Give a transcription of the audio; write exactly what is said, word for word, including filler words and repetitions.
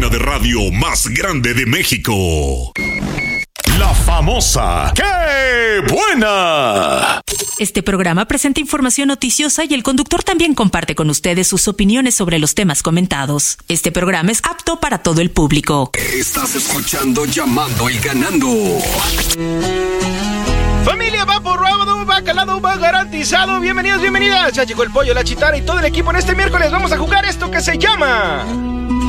de radio más grande de México. La famosa ¡Qué buena! Este programa presenta información noticiosa y el conductor también comparte con ustedes sus opiniones sobre los temas comentados. Este programa es apto para todo el público. Estás escuchando Llamando y Ganando. Familia, va por Rábado, va calado, va garantizado. Bienvenidos, bienvenidas. Ya llegó el pollo, la chitara y todo el equipo en este miércoles. Vamos a jugar esto que se llama